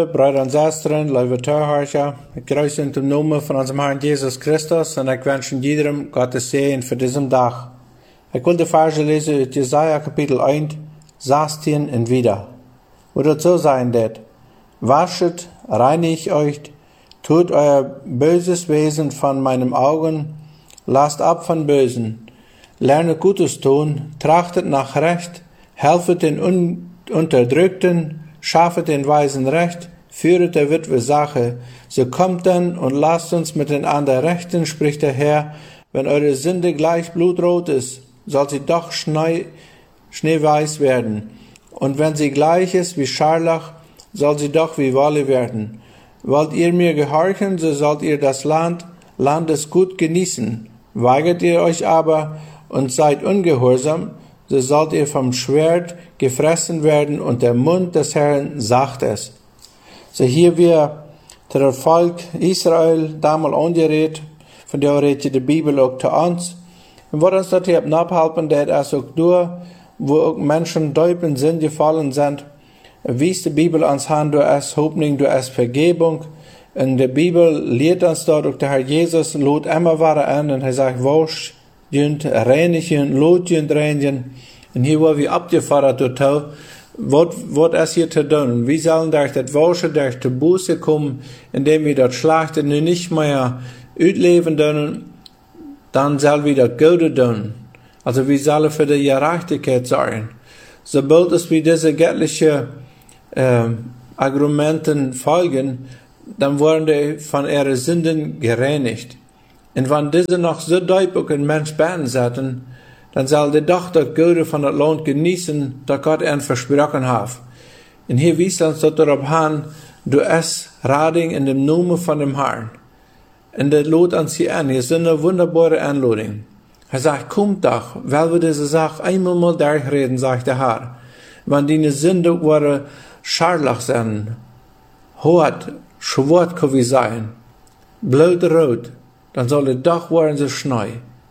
Brüder und Schwestern, liebe Zuhörer, ich grüße in dem Namen von unserem Herrn Jesus Christus und ich wünsche jedem Gottes Segen für diesen Tag. Ich will die Verse lesen aus Jesaja Kapitel 1, 16 und wieder. Wo das so sein wird: Waschet, reinigt euch, tut euer böses Wesen von meinen Augen, lasst ab von Bösen, lernet Gutes tun, trachtet nach Recht, helfet den Unterdrückten, schaffet den Weisen Recht, führet der Witwe Sache, so kommt dann und lasst uns miteinander rechten, spricht der Herr. Wenn eure Sünde gleich blutrot ist, soll sie doch schneeweiß werden. Und wenn sie gleich ist wie Scharlach, soll sie doch wie Wolle werden. Wollt ihr mir gehorchen, so sollt ihr das Landes gut genießen. Weigert ihr euch aber und seid ungehorsam, so sollt ihr vom Schwert gefressen werden, und der Mund des Herrn sagt es. So hier wir der Volk Israel damals angeredet, von der redet die Bibel auch zu uns. Und was uns dort hier abhelfen, der es auch durch, wo auch Menschen deep in Sinn gefallen sind, wies die Bibel uns an, durch es Hoffnung, durch es Vergebung. In der Bibel lehrt uns dort auch der Herr Jesus, lot immer wahre an, und er sagt, wasch, jünd, reinigen, lot, jünd, reinigen. Und hier, wo wir abgefordert werden, was es hier zu tun? Wir sollen durch das Waschen, durch die Buße kommen, indem wir das Schlachten nun nicht mehr ausleben können, dann sollen wir das Gute tun. Also wir sollen für die Gerechtigkeit sorgen. Sobald es wir diese göttlichen Argumenten folgen, dann werden die von ihren Sünden gereinigt. Und wenn diese noch so deutlich ein Mensch beten sollten, dann soll der doch das Gute von das Land genießen, das Gott ihnen versprochen hat. Und hier wies uns das darauf an, du es Rading in dem Namen von dem Herrn. Und das lädt uns hier an, hier ist eine wunderbare Einladung. Er sagt, kommt doch, weil wir diese Sache einmal mal durchreden, sagt der Herr. Wenn deine Sünden waren scharlach sind, hart, schwarz kann wie sein, blutrot, dann soll es doch werden so schnell.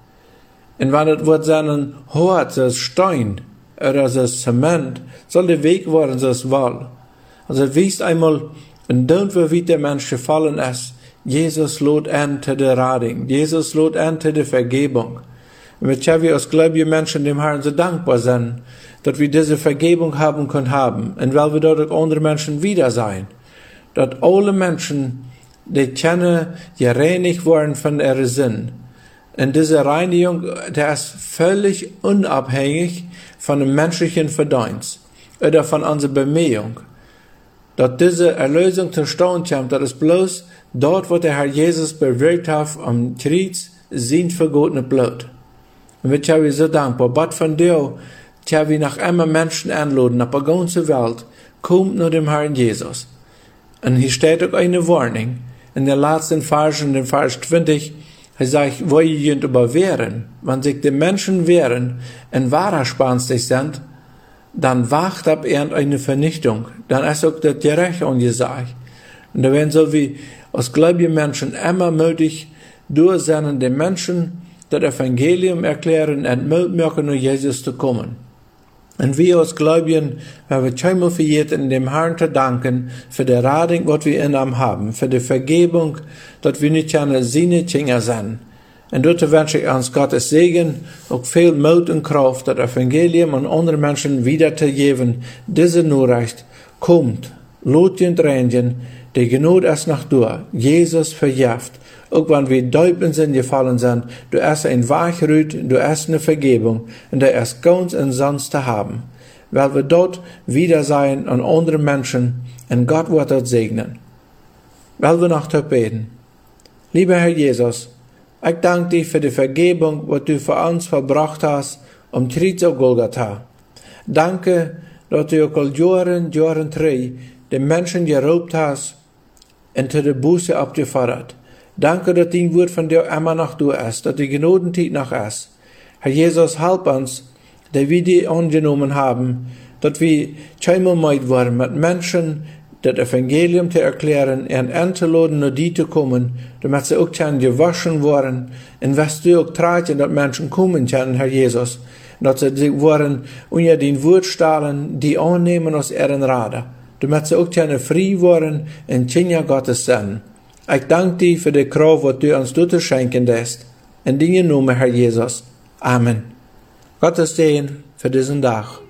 Und wenn es wird sein hart, so Stein, oder so Zement, soll der Weg werden, so Wall. Also wies einmal, und dann wie der Mensch gefallen ist, Jesus lädt an zu der Rading, Jesus lädt an zu der Vergebung. Und wir als gläubige Menschen dem Herrn so dankbar sind, dass wir diese Vergebung haben können, und weil wir dort auch andere Menschen wieder sein, dass alle Menschen, die kennen, gereinigt worden von ihren Sinn. Und diese Reinigung, der ist völlig unabhängig von dem menschlichen Verdienst oder von unserer Bemühung. Dass diese Erlösung zustande kommt, das ist bloß dort, wo der Herr Jesus bewirkt hat, am Kreuz, sein vergotenes Blut. Und wir sind so dankbar. Gott von dir, dass wir nach immer Menschen einladen, auf der ganzen Welt, kommt nur dem Herrn Jesus. Und hier steht auch eine Warnung. In der letzten Vers, in dem Vers 20, er sagt, wo ihr überwehren, wenn sich die Menschen wehren und wahrspannlich sind, dann wacht ab irgendeine Vernichtung. Dann ist auch das Gerecht angesagt. Und da werden so wie als gläubige Menschen immer mutig durch sein, den Menschen das Evangelium erklären und mitmachen, nur Jesus zu kommen. Und wir als Gläubigen haben wir zweimal für jeden dem Herrn zu danken, für die Rading, was wir in ihm haben, für die Vergebung, dass wir nicht an seine Kinder sind. Und dort wünsche ich uns Gottes Segen, auch viel Mut und Kraft, das Evangelium an andere Menschen wiederzugeben. Diese Nachricht kommt, lot und reinigen, die Gnade ist noch durch, Jesus verjährt. Auch wenn wir deep in Sinn gefallen sind, du hast ein Wachrüt, du hast eine Vergebung, und der ist ganz umsonst zu haben. Weil wir dort wieder sein an andere Menschen, und Gott wird dort segnen. Weil wir noch beten. Lieber Herr Jesus, ich danke dir für die Vergebung, was du für uns verbracht hast, Kreuz auf Golgatha. Danke, dass du auch Jahren drei den Menschen geraubt hast und zu der Buße abgefordert. Danke, dass dein Wort von dir immer noch du ist, dass die Gnadenzeit noch ist. Herr Jesus, help uns, dass wir die angenommen haben, dass wir zweimal waren mit Menschen, das Evangelium zu erklären und einzuladen, nur die zu kommen, damit sie auch gewaschen waren, und was du auch trägst, dass Menschen kommen können, Herr Jesus, dass sie waren unter den Wort stellen, die annehmen aus ihren Rat. damit sie auch gerne frei worden und Kinder Gottes sind. Ich danke dir für die Kraft, was du uns dort schenken lässt. In deinem Namen, Herr Jesus. Amen. Gottes Segen für diesen Tag.